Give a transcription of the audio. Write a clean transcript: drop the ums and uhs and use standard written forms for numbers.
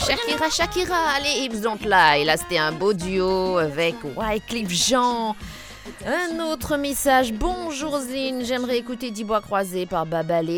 Shakira, Shakira, allez, Hips Don't Lie. Là, c'était un beau duo avec Wyclef Jean. Un autre message. Bonjour Zine, j'aimerais écouter 10 bois croisés par Babalé.